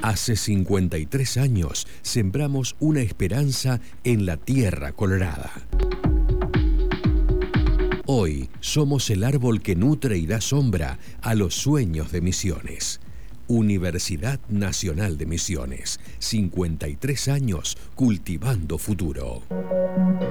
Hace 53 años sembramos una esperanza en la tierra colorada. Hoy somos el árbol que nutre y da sombra a los sueños de Misiones. Universidad Nacional de Misiones, 53 años cultivando futuro.